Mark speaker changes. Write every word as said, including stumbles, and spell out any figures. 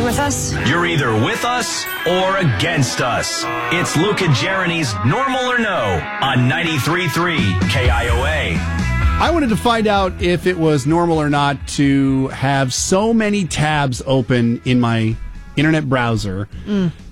Speaker 1: you with us?
Speaker 2: You're either with us or against us. It's Luke and Jeremy's Normal or No on ninety-three point three K I O A.
Speaker 3: I wanted to find out if it was normal or not to have so many tabs open in my internet browser.
Speaker 4: Mm.